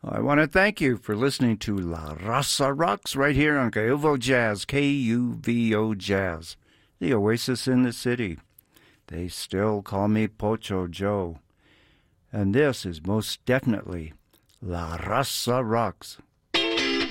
I want to thank you for listening to La Raza Rocks right here on Kuvo Jazz, Kuvo Jazz, the oasis in the city. They still call me Pocho Joe. And this is most definitely La Raza Rocks.